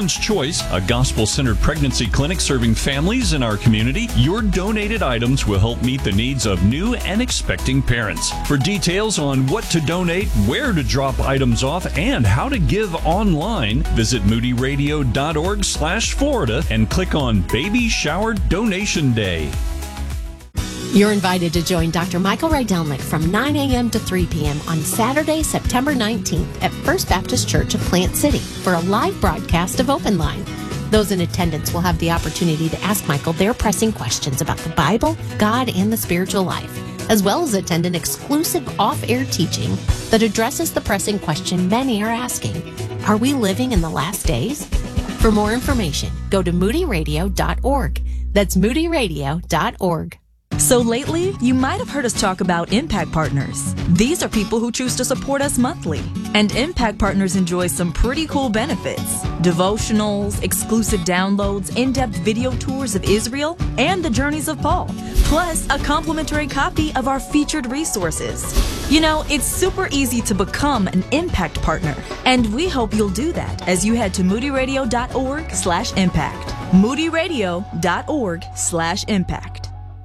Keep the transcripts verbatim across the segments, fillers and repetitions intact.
Mom's Choice, a gospel-centered pregnancy clinic serving families in our community, your donated items will help meet the needs of new and expecting parents. For details on what to donate, where to drop items off, and how to give online, visit moody radio dot org slash Florida and click on Baby Shower Donation Day. You're invited to join Doctor Michael Rydelnik from nine a.m. to three p.m. on Saturday, September nineteenth at First Baptist Church of Plant City for a live broadcast of Open Line. Those in attendance will have the opportunity to ask Michael their pressing questions about the Bible, God, and the spiritual life, as well as attend an exclusive off-air teaching that addresses the pressing question many are asking: are we living in the last days? For more information, go to moody radio dot org. That's moody radio dot org. So lately, you might have heard us talk about Impact Partners. These are people who choose to support us monthly. And Impact Partners enjoy some pretty cool benefits: devotionals, exclusive downloads, in-depth video tours of Israel, and the journeys of Paul, plus a complimentary copy of our featured resources. You know, it's super easy to become an Impact Partner, and we hope you'll do that as you head to moody radio dot org slash impact. moody radio dot org slash impact.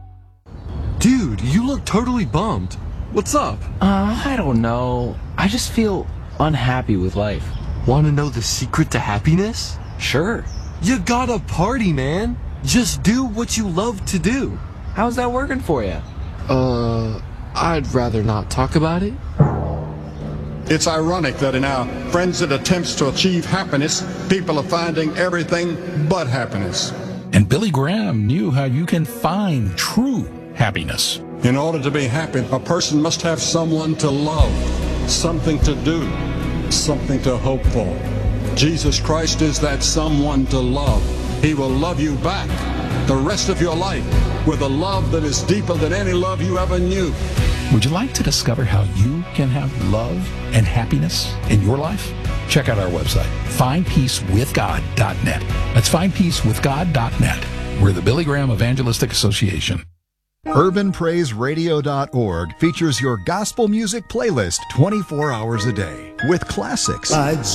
Dude, you look totally bummed. What's up? Uh, I don't know. I just feel unhappy with life. Want to know the secret to happiness? Sure. You gotta party, man. Just do what you love to do. How's that working for you? Uh, I'd rather not talk about it. It's ironic that in our frenzied attempts to achieve happiness, people are finding everything but happiness. And Billy Graham knew how you can find true happiness. In order to be happy, a person must have someone to love, something to do, something to hope for. Jesus Christ is that someone to love. He will love you back the rest of your life with a love that is deeper than any love you ever knew. Would you like to discover how you can have love and happiness in your life? Check out our website, find peace with god dot net. That's find peace with god dot net. We're the Billy Graham Evangelistic Association. urban praise radio dot org features your gospel music playlist twenty-four hours a day with classics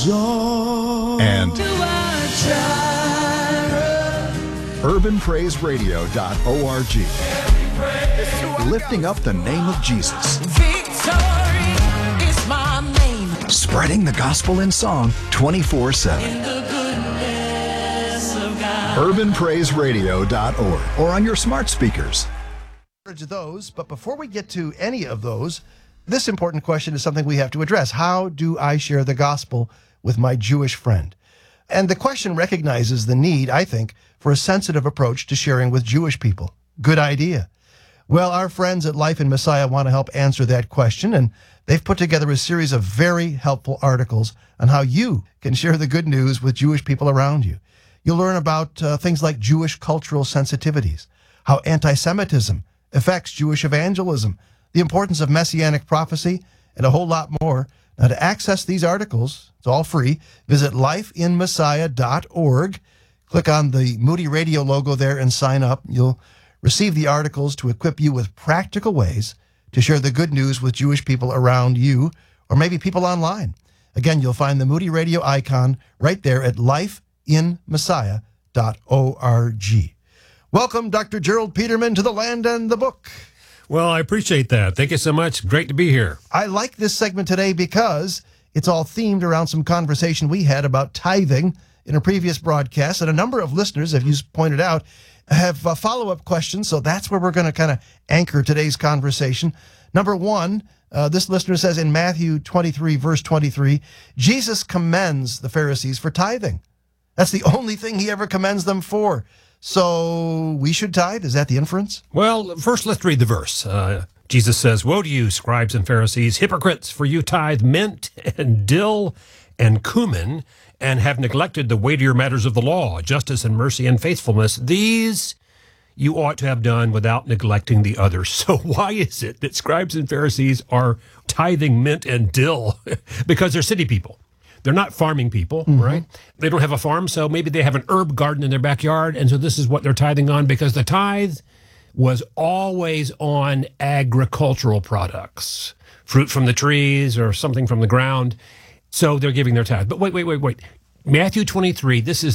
and urban praise radio dot org, lifting up the name of Jesus, spreading the gospel in song twenty-four seven. urban praise radio dot org or on your smart speakers. Those, but before we get to any of those, this important question is something we have to address. How do I share the gospel with my Jewish friend? And the question recognizes the need, I think, for a sensitive approach to sharing with Jewish people. Good idea. Well, our friends at Life in Messiah want to help answer that question, and they've put together a series of very helpful articles on how you can share the good news with Jewish people around you. You'll learn about uh, things like Jewish cultural sensitivities, how anti-Semitism affects Jewish evangelism, the importance of messianic prophecy, and a whole lot more. Now, to access these articles, it's all free, visit life in messiah dot org. Click on the Moody Radio logo there and sign up. You'll receive the articles to equip you with practical ways to share the good news with Jewish people around you, or maybe people online. Again, you'll find the Moody Radio icon right there at life in messiah dot org. Welcome, Doctor Gerald Peterman, to the Land and the Book. Well, I appreciate that. Thank you so much. Great to be here. I like this segment today because it's all themed around some conversation we had about tithing in a previous broadcast, and a number of listeners, as you pointed out, have uh, follow-up questions, so that's where we're going to kind of anchor today's conversation. Number one, uh, this listener says in Matthew twenty-three, verse twenty-three, Jesus commends the Pharisees for tithing. That's the only thing he ever commends them for. So we should tithe? Is that the inference? Well, first let's read the verse. Uh, Jesus says, "Woe to you, scribes and Pharisees, hypocrites, for you tithe mint and dill and cumin, and have neglected the weightier matters of the law, justice and mercy and faithfulness. These you ought to have done without neglecting the others." So why is it that scribes and Pharisees are tithing mint and dill? Because they're city people. They're not farming people, mm-hmm. right? They don't have a farm, so maybe they have an herb garden in their backyard, and so this is what they're tithing on, because the tithe was always on agricultural products, fruit from the trees or something from the ground. So they're giving their tithe. But wait, wait, wait, wait. Matthew twenty-three, this is